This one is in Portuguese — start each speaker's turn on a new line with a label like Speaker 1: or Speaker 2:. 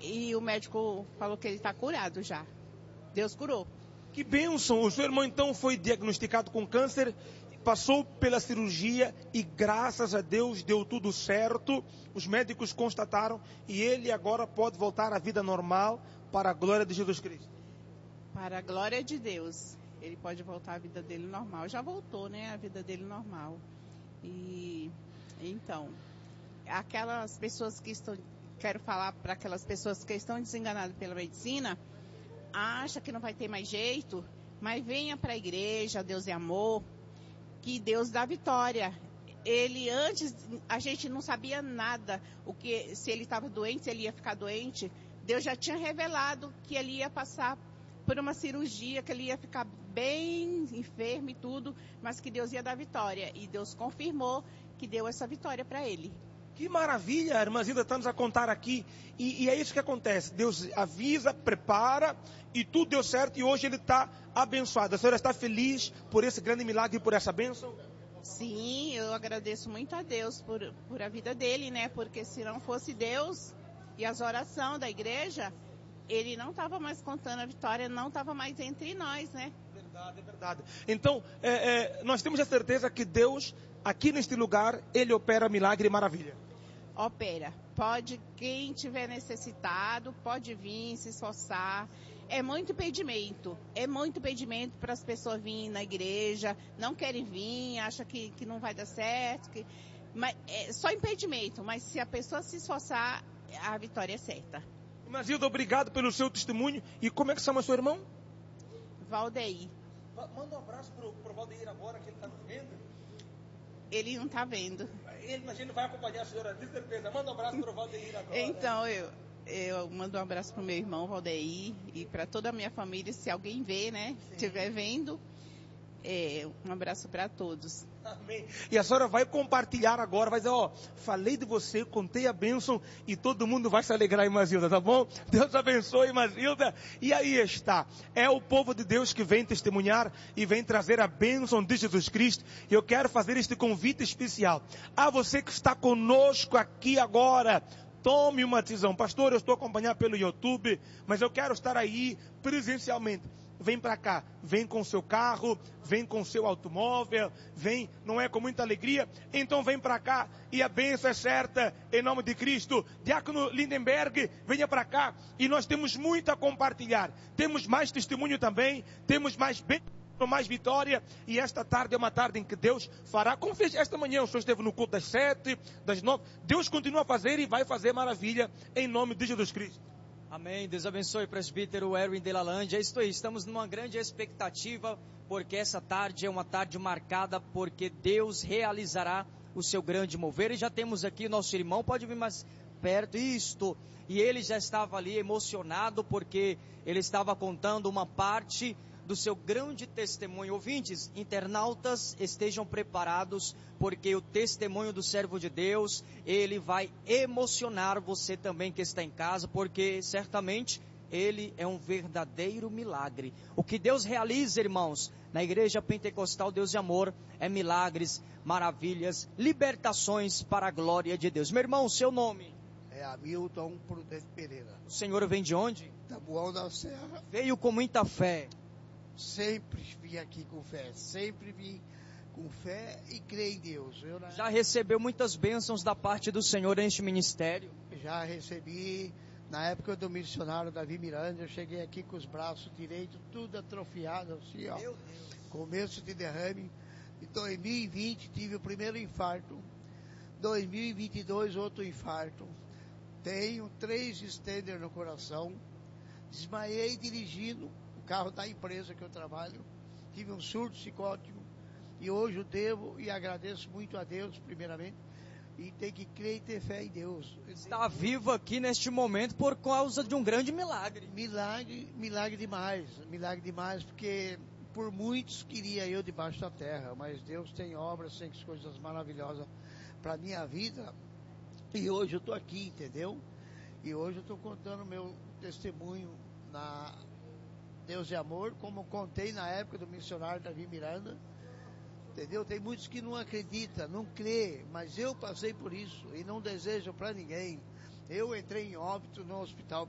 Speaker 1: e o médico falou que ele está curado já. Deus curou.
Speaker 2: Que bênção! O seu irmão então foi diagnosticado com câncer, passou pela cirurgia e graças a Deus deu tudo certo. Os médicos constataram e ele agora pode voltar à vida normal para a glória de Jesus Cristo.
Speaker 1: Para a glória de Deus, ele pode voltar à vida dele normal. Já voltou, né? A vida dele normal. E então, aquelas pessoas que estão, quero falar para aquelas pessoas que estão desenganadas pela medicina, acha que não vai ter mais jeito, mas venha para a igreja, Deus é amor, que Deus dá vitória. Ele antes, a gente não sabia nada, se ele estava doente, se ele ia ficar doente. Deus já tinha revelado que ele ia passar por uma cirurgia, que ele ia ficar bem enfermo e tudo, mas que Deus ia dar vitória. E Deus confirmou que deu essa vitória para ele.
Speaker 2: Que maravilha, a irmã Zilda está nos a contar aqui. E é isso que acontece. Deus avisa, prepara e tudo deu certo e hoje ele está abençoado. A senhora está feliz por esse grande milagre e por essa bênção?
Speaker 1: Sim, eu agradeço muito a Deus por a vida dele, né? Porque se não fosse Deus e as orações da igreja, ele não estava mais contando a vitória, não estava mais entre nós, né?
Speaker 2: Verdade, é verdade. Então, nós temos a certeza que Deus, aqui neste lugar, ele opera milagre e maravilha.
Speaker 1: Opera. Pode, quem tiver necessitado, pode vir, se esforçar. É muito impedimento para as pessoas virem na igreja, não querem vir, acham que não vai dar certo. Mas é só impedimento, mas se a pessoa se esforçar, a vitória é certa.
Speaker 2: Irmã Zilda, obrigado pelo seu testemunho. E como é que chama seu irmão?
Speaker 1: Valdeir.
Speaker 2: Manda um abraço para o Valdeir agora, que ele está nos vendo.
Speaker 1: Ele não está vendo.
Speaker 2: A gente vai acompanhar a senhora, de certeza. Manda um abraço para o Valdeir agora.
Speaker 1: Então, eu mando um abraço para o meu irmão Valdeir e para toda a minha família, se alguém vê, né? Estiver vendo, um abraço para todos.
Speaker 2: Amém. E a senhora vai compartilhar agora, vai dizer, falei de você, contei a bênção e todo mundo vai se alegrar, irmã Zilda, tá bom? Deus abençoe, irmã Zilda. E aí está, é o povo de Deus que vem testemunhar e vem trazer a bênção de Jesus Cristo. E eu quero fazer este convite especial a você que está conosco aqui agora. Tome uma decisão. Pastor, eu estou acompanhando pelo YouTube, mas eu quero estar aí presencialmente. Vem para cá, vem com o seu carro, vem com o seu automóvel, vem, não é com muita alegria? Então vem para cá e a bênção é certa, em nome de Cristo. Diácono Lindenberg, venha para cá e nós temos muito a compartilhar. Temos mais testemunho também, temos mais bênção, mais vitória, e esta tarde é uma tarde em que Deus fará, como fez esta manhã, o senhor esteve no culto das 7, das 9, Deus continua a fazer e vai fazer maravilha em nome de Jesus Cristo.
Speaker 3: Amém, Deus abençoe, presbítero Erwin Delalande. É isso aí, estamos numa grande expectativa, porque essa tarde é uma tarde marcada, porque Deus realizará o seu grande mover, e já temos aqui o nosso irmão, pode vir mais perto, e ele já estava ali emocionado, porque ele estava contando uma parte do seu grande testemunho. Ouvintes, internautas, estejam preparados, porque o testemunho do servo de Deus, ele vai emocionar você também que está em casa, porque certamente ele é um verdadeiro milagre. O que Deus realiza, irmãos, na Igreja Pentecostal Deus de Amor, é milagres, maravilhas, libertações para a glória de Deus. Meu irmão, seu nome?
Speaker 4: É Hamilton Prudente Pereira.
Speaker 3: O senhor vem de onde?
Speaker 4: Taboão da Serra.
Speaker 3: Veio com muita fé.
Speaker 4: Sempre vim aqui com fé, sempre vim com fé e creio em Deus.
Speaker 3: Já recebeu muitas bênçãos da parte do Senhor neste ministério?
Speaker 4: Já recebi, na época do missionário Davi Miranda, eu cheguei aqui com os braços direitos, tudo atrofiado, assim, ó. Meu Deus. Começo de derrame. Em 2020 tive o primeiro infarto, 2022 outro infarto. Tenho 3 stender no coração, desmaiei dirigindo o carro da empresa que eu trabalho, tive um surto psicótico e hoje eu devo e agradeço muito a Deus primeiramente, e tem que crer e ter fé em Deus.
Speaker 3: Está vivo aqui neste momento por causa de um grande milagre.
Speaker 4: Milagre demais, porque por muitos queria eu debaixo da terra, mas Deus tem obras, tem coisas maravilhosas para minha vida, e hoje eu estou aqui, entendeu? E hoje eu estou contando meu testemunho na Deus é Amor, como contei na época do missionário Davi Miranda, entendeu? Tem muitos que não acreditam, não crê, mas eu passei por isso e não desejo para ninguém. Eu entrei em óbito no hospital